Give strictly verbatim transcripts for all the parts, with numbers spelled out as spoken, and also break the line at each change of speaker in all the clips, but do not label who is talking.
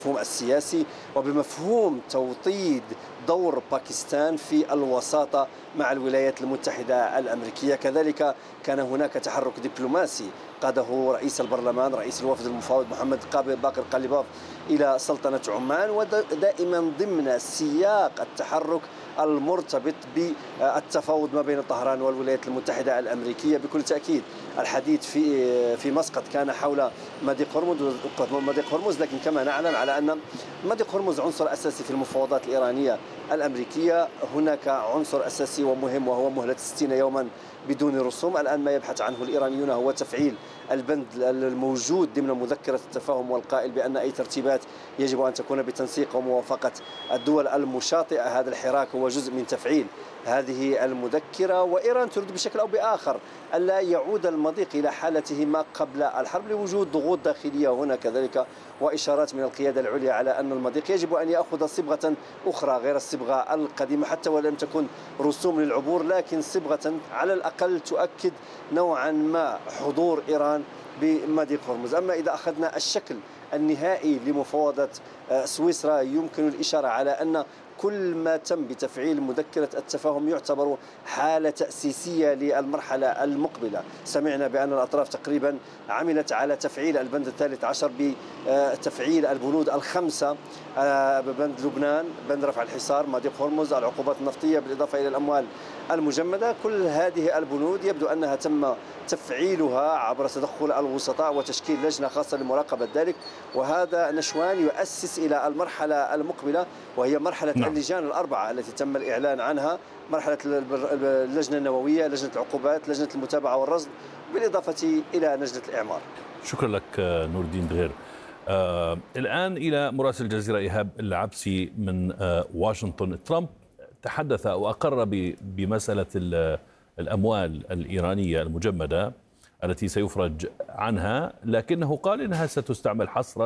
السياسي وبمفهوم توطيد دور باكستان في الوساطة مع الولايات المتحدة الأمريكية. كذلك كان هناك تحرك دبلوماسي قاده رئيس البرلمان رئيس الوفد المفاوض محمد باقر قاليباف إلى سلطنة عمان، ودائما ضمن سياق التحرك المرتبط بالتفاوض ما بين طهران والولايات المتحدة الأمريكية. بكل تأكيد الحديث في في مسقط كان حول مضيق هرمز مضيق هرمز لكن كما نعلم على أن مضيق هرمز عنصر أساسي في المفاوضات الإيرانية الأمريكية. هناك عنصر أساسي ومهم وهو مهلة ستين يوما بدون رسوم. الآن ما يبحث عنه الإيرانيون هو تفعيل البند الموجود ضمن مذكرة التفاهم والقائل بأن أي ترتيبات يجب أن تكون بتنسيق وموافقة الدول المشاطئة. هذا الحراك هو جزء من تفعيل هذه المذكرة، وإيران تريد بشكل أو بآخر ألا يعود المضيق إلى حالته ما قبل الحرب لوجود ضغوط داخلية هنا كذلك، وإشارات من القيادة العليا على أن المضيق يجب أن يأخذ صبغة أخرى غير الصبغة القديمة حتى ولم تكن رسوم للعبور، لكن صبغة على الأقل تؤكد نوعا ما حضور إيران بمضيق هرمز. أما إذا أخذنا الشكل النهائي لمفاوضة سويسرا يمكن الإشارة على أن كل ما تم بتفعيل مذكرة التفاهم يعتبر حالة تأسيسية للمرحلة المقبلة. سمعنا بأن الأطراف تقريبا عملت على تفعيل البند الثالث عشر بتفعيل البنود الخمسة، بند لبنان، بند رفع الحصار، مضيق هرمز، العقوبات النفطية، بالإضافة إلى الأموال المجمدة. كل هذه البنود يبدو أنها تم تفعيلها عبر تدخل الوسطاء وتشكيل لجنة خاصة لمراقبة ذلك، وهذا نشوان يؤسس إلى المرحلة المقبلة وهي مرحلة نعم. اللجان الأربعة التي تم الإعلان عنها، مرحلة اللجنة النووية، لجنة العقوبات، لجنة المتابعة والرصد، بالإضافة إلى لجنة الإعمار.
شكرا لك نور الدين دغير. آه الآن إلى مراسل الجزيرة إيهاب العبسي من آه واشنطن. ترامب تحدث وأقر بمسألة الأموال الإيرانية المجمدة التي سيفرج عنها، لكنه قال إنها ستستعمل حصرا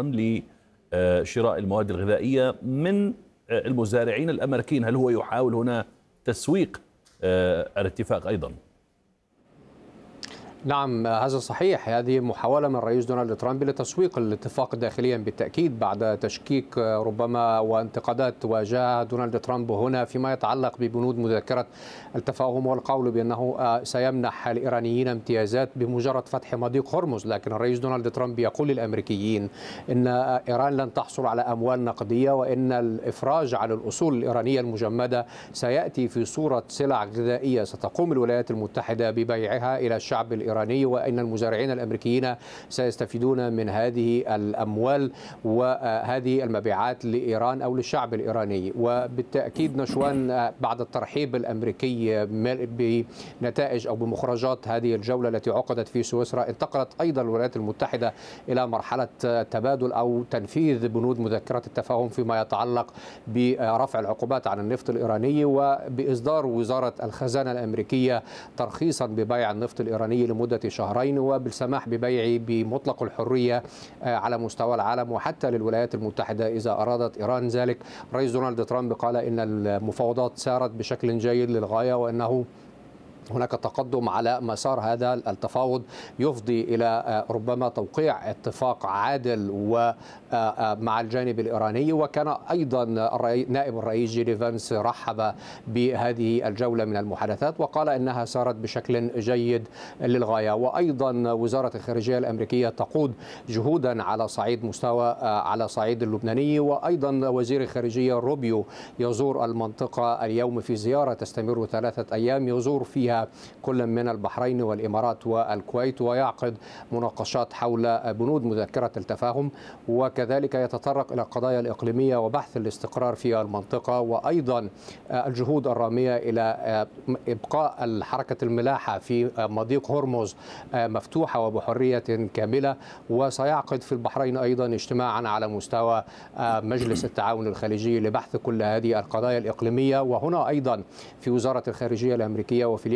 لشراء المواد الغذائية من المزارعين الأمريكيين. هل هو يحاول هنا تسويق الاتفاق أيضا؟
نعم، هذا صحيح. هذه محاولة من الرئيس دونالد ترامب لتسويق الاتفاق داخليا بالتأكيد بعد تشكيك ربما وانتقادات واجهها دونالد ترامب هنا فيما يتعلق ببنود مذكرة التفاهم والقول بأنه سيمنح الإيرانيين امتيازات بمجرد فتح مضيق هرمز. لكن الرئيس دونالد ترامب يقول للأمريكيين أن إيران لن تحصل على أموال نقدية، وأن الإفراج على الأصول الإيرانية المجمدة سيأتي في صورة سلع غذائية ستقوم الولايات المتحدة ببيعها إلى الشعب الإيراني، وأن المزارعين الأمريكيين سيستفيدون من هذه الأموال وهذه المبيعات لإيران أو للشعب الإيراني. وبالتأكيد نشوان بعد الترحيب الأمريكي بنتائج أو بمخرجات هذه الجولة التي عقدت في سويسرا، انتقلت أيضا الولايات المتحدة إلى مرحلة تبادل أو تنفيذ بنود مذكرة التفاهم فيما يتعلق برفع العقوبات عن النفط الإيراني، وبإصدار وزارة الخزانة الأمريكية ترخيصا ببيع النفط الإيراني لمدة شهرين، وبالسماح ببيعه بمطلق الحرية على مستوى العالم وحتى للولايات المتحدة إذا أرادت إيران ذلك. الرئيس دونالد ترامب قال إن المفاوضات سارت بشكل جيد للغاية، وأنه هناك تقدم على مسار هذا التفاوض يفضي إلى ربما توقيع اتفاق عادل ومع الجانب الإيراني. وكان أيضا نائب الرئيس جيدي فانس رحب بهذه الجولة من المحادثات وقال إنها سارت بشكل جيد للغاية. وأيضا وزارة الخارجية الأمريكية تقود جهودا على صعيد مستوى على صعيد اللبناني، وأيضا وزير الخارجية روبيو يزور المنطقة اليوم في زيارة تستمر ثلاثة أيام يزور فيها كل من البحرين والإمارات والكويت، ويعقد مناقشات حول بنود مذكرة التفاهم، وكذلك يتطرق إلى القضايا الإقليمية وبحث الاستقرار في المنطقة، وأيضا الجهود الرامية إلى إبقاء حركة الملاحة في مضيق هرمز مفتوحة وبحرية كاملة. وسيعقد في البحرين أيضا اجتماعا على مستوى مجلس التعاون الخليجي لبحث كل هذه القضايا الإقليمية. وهنا أيضا في وزارة الخارجية الأمريكية وفي اليوم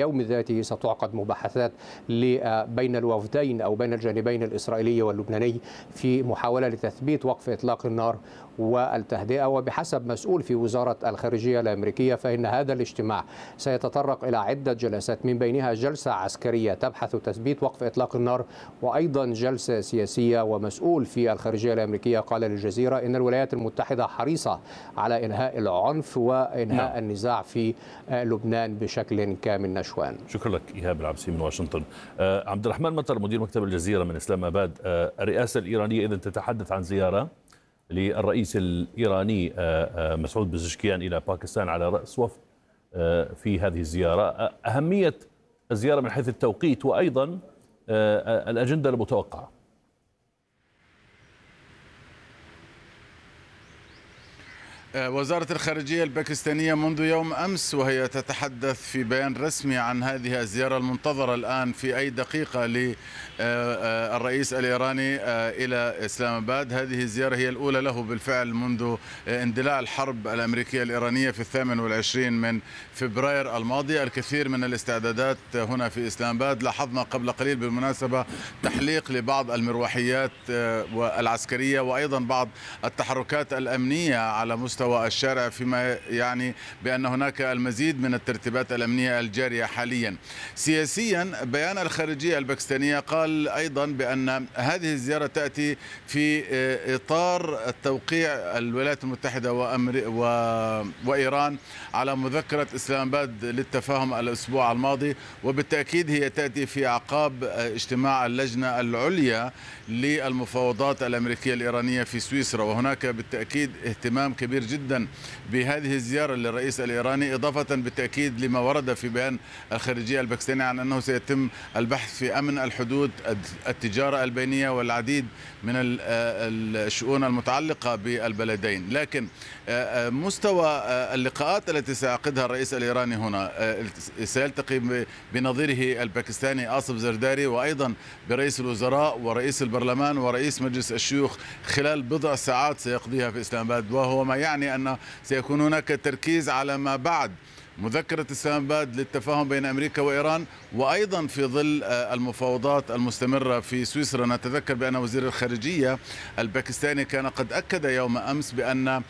اليوم ذاته ستعقد مباحثات بين الوفدين أو بين الجانبين الإسرائيلي واللبناني في محاولة لتثبيت وقف إطلاق النار والتهدئة. وبحسب مسؤول في وزارة الخارجية الأمريكية فإن هذا الاجتماع سيتطرق إلى عدة جلسات، من بينها جلسة عسكرية تبحث تثبيت وقف إطلاق النار، وأيضا جلسة سياسية. ومسؤول في الخارجية الأمريكية قال للجزيرة إن الولايات المتحدة حريصة على إنهاء العنف وإنهاء نعم. النزاع في لبنان بشكل كامل. نشوان.
شكرا لك إيهاب العبسي من واشنطن. آه عبد الرحمن مطر مدير مكتب الجزيرة من إسلام آباد. آه الرئاسة الإيرانية إذا تتحدث عن زيارة للرئيس الإيراني آه مسعود بزشكيان إلى باكستان على رأس وفد آه في هذه الزيارة. آه أهمية الزيارة من حيث التوقيت وأيضا آه الأجندة المتوقعة.
وزارة الخارجية الباكستانية منذ يوم أمس وهي تتحدث في بيان رسمي عن هذه الزيارة المنتظرة الآن في أي دقيقة للرئيس الإيراني إلى إسلام آباد. هذه الزيارة هي الأولى له بالفعل منذ اندلاع الحرب الأمريكية الإيرانية في الثامن والعشرين من فبراير الماضي. الكثير من الاستعدادات هنا في إسلام آباد. لاحظنا قبل قليل بالمناسبة تحليق لبعض المروحيات العسكرية وأيضا بعض التحركات الأمنية على مستوى مستوى الشارع، فيما يعني بأن هناك المزيد من الترتيبات الأمنية الجارية حاليا. سياسيا بيان الخارجية الباكستانية قال أيضا بأن هذه الزيارة تأتي في إطار التوقيع الولايات المتحدة و... وإيران على مذكرة إسلام آباد للتفاهم الأسبوع الماضي، وبالتأكيد هي تأتي في أعقاب اجتماع اللجنة العليا للمفاوضات الأمريكية الإيرانية في سويسرا. وهناك بالتأكيد اهتمام كبير جدا بهذه الزيارة للرئيس الإيراني، إضافة بالتأكيد لما ورد في بيان الخارجية الباكستانية عن أنه سيتم البحث في أمن الحدود، التجارة البينية والعديد من الشؤون المتعلقة بالبلدين. لكن مستوى اللقاءات التي سيعقدها الرئيس الإيراني هنا سيلتقي بنظيره الباكستاني آصف زرداري، وأيضا برئيس الوزراء ورئيس البرلمان ورئيس مجلس الشيوخ خلال بضع ساعات سيقضيها في إسلام آباد، وهو ما يعني أن سيكون هناك تركيز على ما بعد مذكرة إسلام آباد للتفاهم بين أمريكا وإيران، وأيضا في ظل المفاوضات المستمرة في سويسرا. نتذكر بأن وزير الخارجية الباكستاني كان قد أكد يوم أمس بأن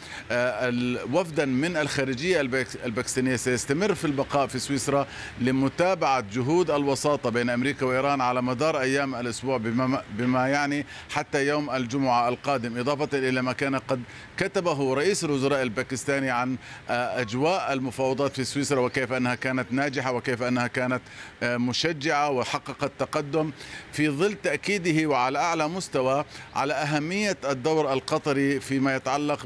وفدا من الخارجية الباكستانية سيستمر في البقاء في سويسرا لمتابعة جهود الوساطة بين أمريكا وإيران على مدار أيام الأسبوع، بما, بما يعني حتى يوم الجمعة القادم، إضافة إلى ما كان قد كتبه رئيس الوزراء الباكستاني عن أجواء المفاوضات في سويسرا وكيف أنها كانت ناجحة وكيف أنها كانت مشجعة وحققت تقدم، في ظل تأكيده وعلى أعلى مستوى على أهمية الدور القطري فيما يتعلق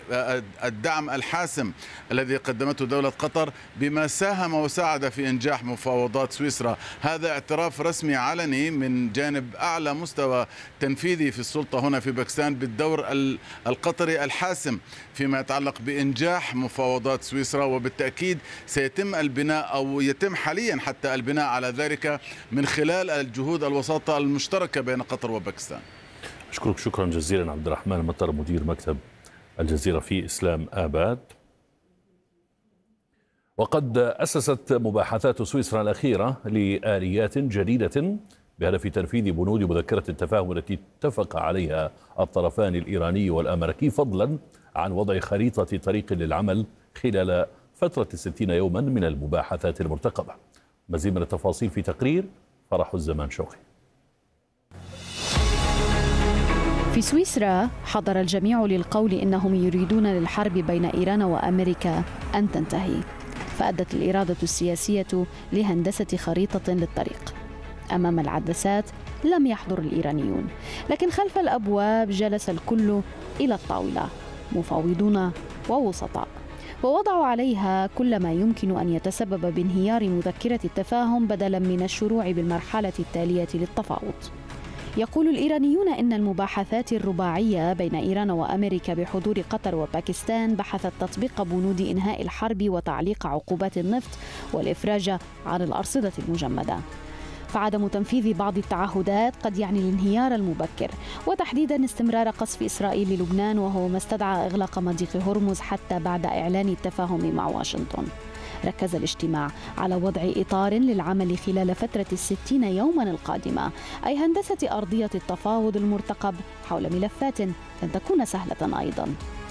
بالدعم الحاسم الذي قدمته دولة قطر بما ساهم وساعد في إنجاح مفاوضات سويسرا. هذا اعتراف رسمي علني من جانب أعلى مستوى تنفيذي في السلطة هنا في باكستان بالدور القطري الحاسم فيما يتعلق بإنجاح مفاوضات سويسرا، وبالتأكيد سيتم البناء أو يتم حاليا حتى البناء على ذلك من خلال الجهود الوساطة المشتركة بين قطر وباكستان.
أشكرك شكرا جزيلا عبد الرحمن مطر مدير مكتب الجزيرة في إسلام آباد. وقد أسست مباحثات سويسرا الأخيرة لآليات جديدة بهدف تنفيذ بنود مذكرة التفاهم التي اتفق عليها الطرفان الإيراني والأمريكي، فضلا عن وضع خريطة طريق للعمل خلال فترة ستين يوما من المباحثات المرتقبة. مزيد من التفاصيل في تقرير فرح الزمان شوقي.
في سويسرا حضر الجميع للقول إنهم يريدون للحرب بين إيران وأمريكا أن تنتهي، فأدت الإرادة السياسية لهندسة خريطة للطريق. أمام العدسات لم يحضر الإيرانيون، لكن خلف الأبواب جلس الكل إلى الطاولة، مفاوضون ووسطاء، ووضعوا عليها كل ما يمكن أن يتسبب بانهيار مذكرة التفاهم بدلا من الشروع بالمرحلة التالية للتفاوض. يقول الإيرانيون إن المباحثات الرباعية بين إيران وأمريكا بحضور قطر وباكستان بحثت تطبيق بنود إنهاء الحرب وتعليق عقوبات النفط والإفراج عن الأرصدة المجمدة. فعدم تنفيذ بعض التعهدات قد يعني الانهيار المبكر، وتحديدا استمرار قصف إسرائيل للبنان، وهو ما استدعى إغلاق مضيق هرمز حتى بعد إعلان التفاهم مع واشنطن. ركز الاجتماع على وضع إطار للعمل خلال فترة الستين يوما القادمة، أي هندسة أرضية التفاوض المرتقب حول ملفات لن تكون سهلة أيضا.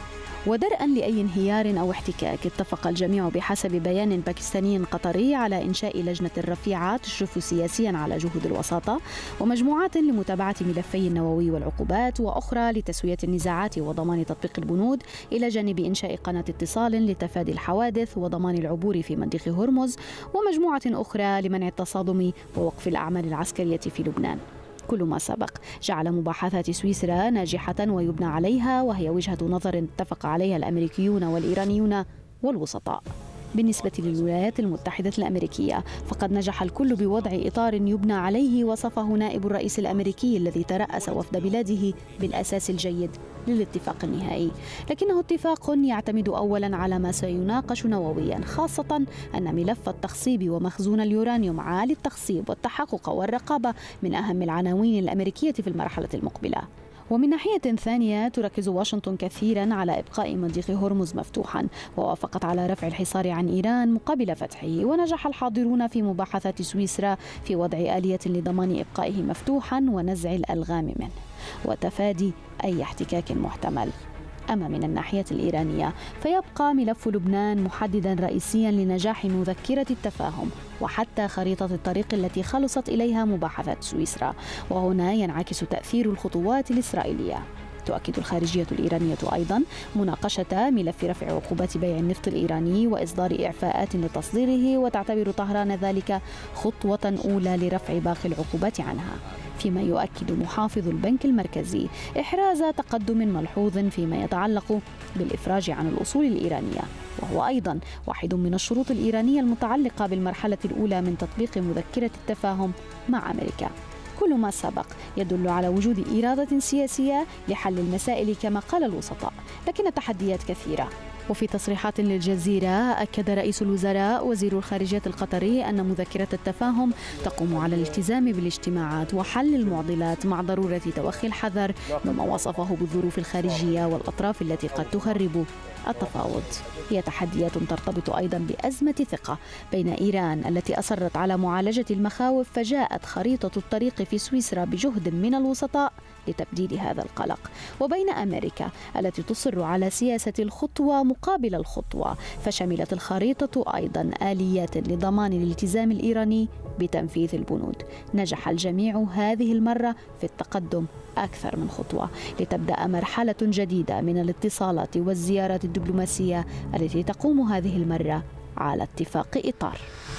ودرءا لأي انهيار أو احتكاك، اتفق الجميع بحسب بيان باكستاني قطري على إنشاء لجنة رفيعة تشرف سياسيا على جهود الوساطة ومجموعات لمتابعة ملفي النووي والعقوبات، وأخرى لتسوية النزاعات وضمان تطبيق البنود، إلى جانب إنشاء قناة اتصال لتفادي الحوادث وضمان العبور في مضيق هرمز، ومجموعة أخرى لمنع التصادم ووقف الأعمال العسكرية في لبنان. كل ما سبق جعل مباحثات سويسرا ناجحة ويبنى عليها، وهي وجهة نظر اتفق عليها الأمريكيون والإيرانيون والوسطاء. بالنسبة للولايات المتحدة الأمريكية فقد نجح الكل بوضع إطار يبنى عليه، وصفه نائب الرئيس الأمريكي الذي ترأس وفد بلاده بالأساس الجيد للاتفاق النهائي، لكنه اتفاق يعتمد أولا على ما سيناقش نوويا، خاصة أن ملف التخصيب ومخزون اليورانيوم عالي التخصيب والتحقق والرقابة من أهم العناوين الأمريكية في المرحلة المقبلة. ومن ناحية ثانية تركز واشنطن كثيرا على إبقاء مضيق هرمز مفتوحا، ووافقت على رفع الحصار عن إيران مقابل فتحه. ونجح الحاضرون في مباحثات سويسرا في وضع آلية لضمان إبقائه مفتوحا ونزع الألغام منه وتفادي أي احتكاك محتمل. أما من الناحية الإيرانية فيبقى ملف لبنان محددا رئيسيا لنجاح مذكرة التفاهم وحتى خريطة الطريق التي خلصت إليها مباحثات سويسرا، وهنا ينعكس تأثير الخطوات الإسرائيلية. تؤكد الخارجية الإيرانية أيضا مناقشة ملف رفع عقوبات بيع النفط الإيراني وإصدار إعفاءات لتصديره، وتعتبر طهران ذلك خطوة أولى لرفع باقي العقوبات عنها، فيما يؤكد محافظ البنك المركزي إحراز تقدم ملحوظ فيما يتعلق بالإفراج عن الأصول الإيرانية، وهو أيضا واحد من الشروط الإيرانية المتعلقة بالمرحلة الأولى من تطبيق مذكرة التفاهم مع أمريكا. كل ما سبق يدل على وجود إرادة سياسية لحل المسائل كما قال الوسطاء، لكن التحديات كثيرة. وفي تصريحات للجزيرة أكد رئيس الوزراء وزير الخارجية القطري أن مذكرة التفاهم تقوم على الالتزام بالاجتماعات وحل المعضلات مع ضرورة توخي الحذر مما وصفه بالظروف الخارجية والأطراف التي قد تخرب التفاوض. هي تحديات ترتبط أيضا بأزمة ثقة بين إيران التي أصرت على معالجة المخاوف، فجاءت خريطة الطريق في سويسرا بجهد من الوسطاء لتبديل هذا القلق، وبين أمريكا التي تصر على سياسة الخطوة مقابل الخطوة، فشملت الخريطة أيضا آليات لضمان الالتزام الإيراني بتنفيذ البنود. نجح الجميع هذه المرة في التقدم أكثر من خطوة لتبدأ مرحلة جديدة من الاتصالات والزيارات الدبلوماسية التي تقوم هذه المرة على اتفاق إطار.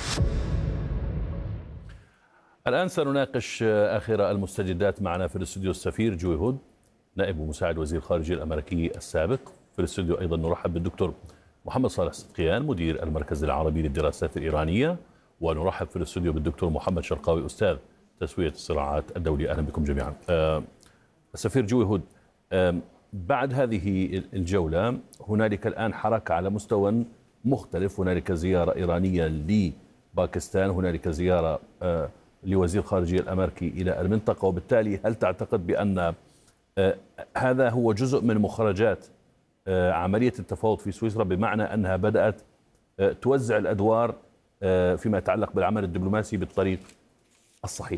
الآن سنناقش آخر المستجدات. معنا في الاستوديو السفير جوي هود نائب ومساعد وزير الخارجية الأمريكي السابق. في الاستوديو أيضا نرحب بالدكتور محمد صالح صدقيان مدير المركز العربي للدراسات الإيرانية، ونرحب في الاستوديو بالدكتور محمد شرقاوي أستاذ تسوية الصراعات الدولية. أهلا بكم جميعا. آه السفير جوي هود، آه بعد هذه الجولة هنالك الآن حركة على مستوى مختلف، هنالك زيارة إيرانية لباكستان، هنالك زيارة آه لوزير الخارجية الأمريكي إلى المنطقة، وبالتالي هل تعتقد بأن آه هذا هو جزء من مخرجات آه عملية التفاوض في سويسرا، بمعنى أنها بدأت آه توزع الأدوار آه فيما يتعلق بالعمل الدبلوماسي بالطريق الصحيح؟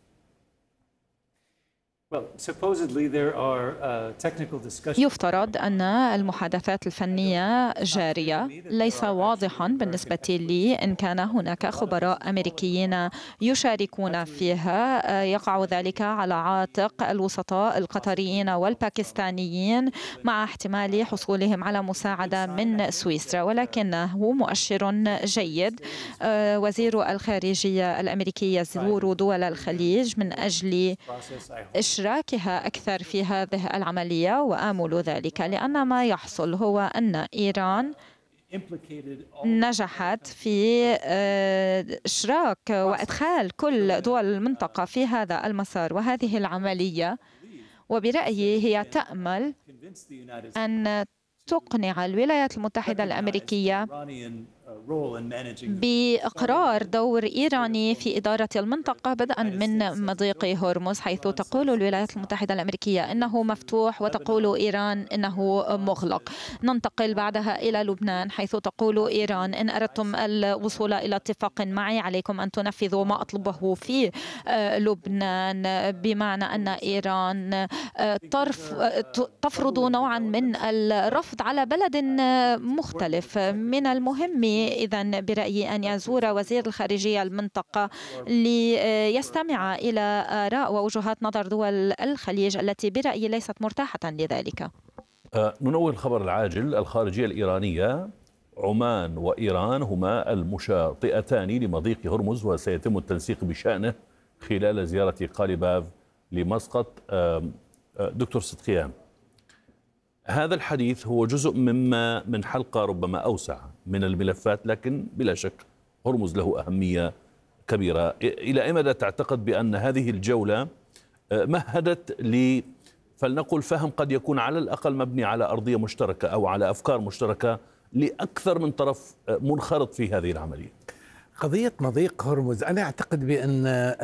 يفترض أن المحادثات الفنية جارية. ليس واضحا بالنسبة لي إن كان هناك خبراء أمريكيين يشاركون فيها. يقع ذلك على عاتق الوسطاء القطريين والباكستانيين مع احتمال حصولهم على مساعدة من سويسرا، ولكنه مؤشر جيد. وزير الخارجية الأمريكي يزور دول الخليج من أجل إشراكها أكثر في هذه العملية، وآمل ذلك لأن ما يحصل هو أن إيران نجحت في إشراك وإدخال كل دول المنطقة في هذا المسار وهذه العملية، وبرأيي هي تأمل أن تقنع الولايات المتحدة الأمريكية بإقرار دور إيراني في إدارة المنطقة بدءا من مضيق هرمز، حيث تقول الولايات المتحدة الأمريكية إنه مفتوح وتقول إيران إنه مغلق. ننتقل بعدها إلى لبنان، حيث تقول إيران إن أردتم الوصول إلى اتفاق معي عليكم أن تنفذوا ما أطلبه في لبنان، بمعنى أن إيران تفرض نوعا من الرفض على بلد مختلف. من المهم إذن برأيي أن يزور وزير الخارجية المنطقة ليستمع إلى آراء ووجهات نظر دول الخليج التي برأيي ليست مرتاحة لذلك.
ننوه الخبر العاجل. الخارجية الإيرانية: عمان وإيران هما المشاطئتان لمضيق هرمز، وسيتم التنسيق بشأنه خلال زيارة قاليباف لمسقط. دكتور صدقيان، هذا الحديث هو جزء مما من حلقة ربما أوسع من الملفات، لكن بلا شك هرمز له أهمية كبيرة. إلى أي مدى تعتقد بأن هذه الجولة مهدت ل فلنقل فهم قد يكون على الأقل مبني على أرضية مشتركة أو على أفكار مشتركة لأكثر من طرف منخرط في هذه العملية؟
قضية مضيق هرمز، أنا أعتقد بأن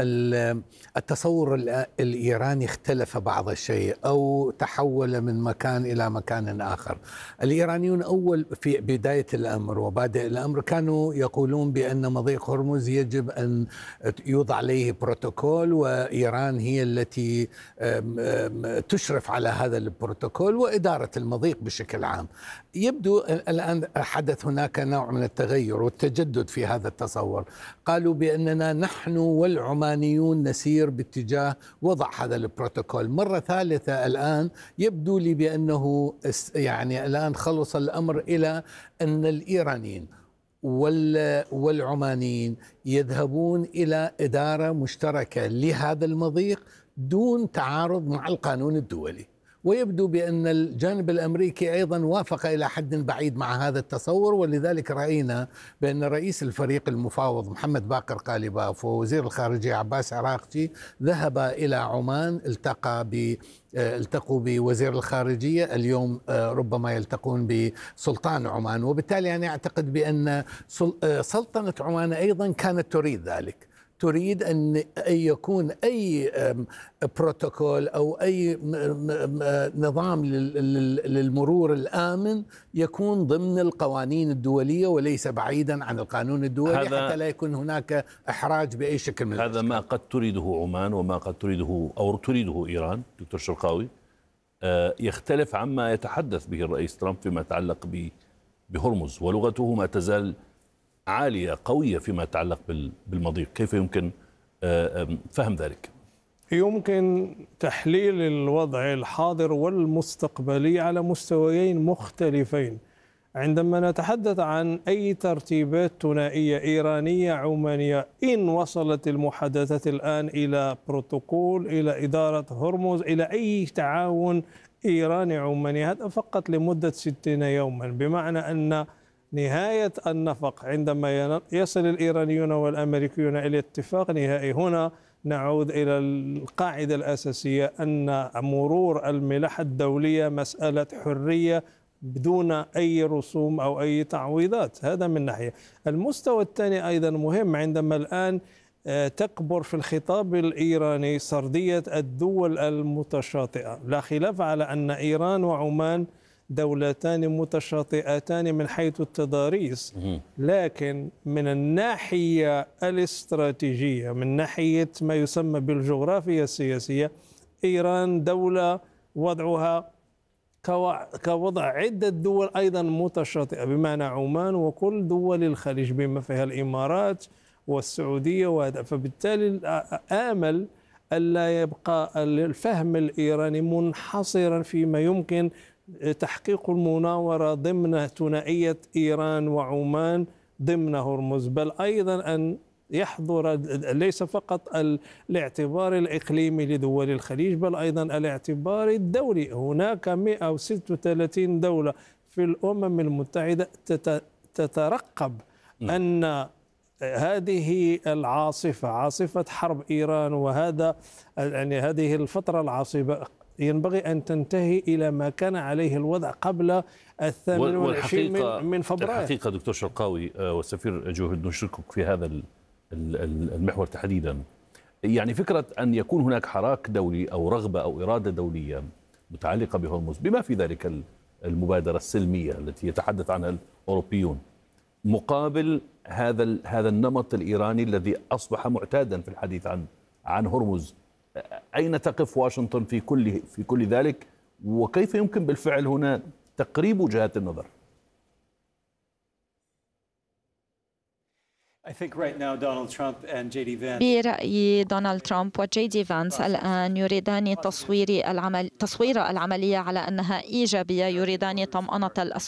التصور الإيراني اختلف بعض الشيء أو تحول من مكان إلى مكان آخر. الإيرانيون أول في بداية الأمر وبادئ الأمر كانوا يقولون بأن مضيق هرمز يجب أن يوضع عليه بروتوكول، وإيران هي التي تشرف على هذا البروتوكول وإدارة المضيق بشكل عام. يبدو الآن حدث هناك نوع من التغير والتجدد في هذا التصور. قالوا بأننا نحن والعمانيون نسير باتجاه وضع هذا البروتوكول مرة ثالثة. الآن يبدو لي بأنه يعني الآن خلص الأمر إلى أن الإيرانيين والعمانيين يذهبون إلى إدارة مشتركة لهذا المضيق دون تعارض مع القانون الدولي. ويبدو بأن الجانب الأمريكي أيضا وافق إلى حد بعيد مع هذا التصور، ولذلك رأينا بأن رئيس الفريق المفاوض محمد باقر قاليباف ووزير الخارجية عباس عراقجي ذهب إلى عمان، التقى ب التقوا بوزير الخارجية، اليوم ربما يلتقون بسلطان عمان. وبالتالي أنا أعتقد بأن سلطنة عمان أيضا كانت تريد ذلك، تريد أن يكون أي بروتوكول أو أي نظام للمرور الآمن يكون ضمن القوانين الدولية وليس بعيدا عن القانون الدولي، حتى لا يكون هناك إحراج بأي شكل من الأشكال.
هذا ما قد تريده عمان وما قد تريده أو تريده إيران. دكتور شرقاوي، يختلف عما يتحدث به الرئيس ترامب فيما يتعلق بهرمز، ولغته ما تزال عالية قوية فيما يتعلق بالمضيق. كيف يمكن فهم ذلك؟
يمكن تحليل الوضع الحاضر والمستقبلي على مستويين مختلفين. عندما نتحدث عن أي ترتيبات ثنائية إيرانية عمانية، إن وصلت المحادثات الآن إلى بروتوكول، إلى إدارة هرمز، إلى أي تعاون إيراني عماني، هذا فقط لمدة ستين يوما، بمعنى أن نهاية النفق عندما يصل الإيرانيون والأمريكيون إلى اتفاق نهائي، هنا نعود إلى القاعدة الأساسية أن مرور الملاحة الدولية مسألة حرية بدون أي رسوم أو أي تعويضات. هذا من ناحية. المستوى الثاني أيضا مهم، عندما الآن تكبر في الخطاب الإيراني سردية الدول المتشاطئة. لا خلاف على أن إيران وعمان دولتان متشاطئتان من حيث التضاريس، لكن من الناحية الاستراتيجية، من ناحية ما يسمى بالجغرافيا السياسية، إيران دولة وضعها كوضع عدة دول أيضا متشاطئة، بمعنى عمان وكل دول الخليج بما فيها الإمارات والسعودية وهذا. فبالتالي آمل ألا يبقى الفهم الإيراني منحصرا فيما يمكن تحقيق المناورة ضمن ثنائية إيران وعمان ضمن هرمز، بل أيضا أن يحضر ليس فقط الاعتبار الإقليمي لدول الخليج، بل أيضا الاعتبار الدولي. هناك مئة وستة وثلاثين دولة في الأمم المتحدة تترقب أن هذه العاصفة، عاصفة حرب إيران، وهذا يعني هذه الفترة العصيبة ينبغي أن تنتهي إلى ما كان عليه الوضع قبل الثامن والعشرين من, من فبراير.
الحقيقة دكتور شرقاوي والسفير جوهد نشاركك في هذا المحور تحديدا. يعني فكرة أن يكون هناك حراك دولي أو رغبة أو إرادة دولية متعلقة بهرمز بما في ذلك المبادرة السلمية التي يتحدث عنها الأوروبيون مقابل هذا هذا النمط الإيراني الذي أصبح معتادا في الحديث عن عن هرمز، أين تقف واشنطن في كل في كل ذلك، وكيف يمكن بالفعل هنا تقريب وجهات النظر؟
برأيي دونالد ترامب وجي دي فانس الآن يريدان تصوير العمل تصوير العملية على أنها إيجابية، يريدان طمأنة الأسواق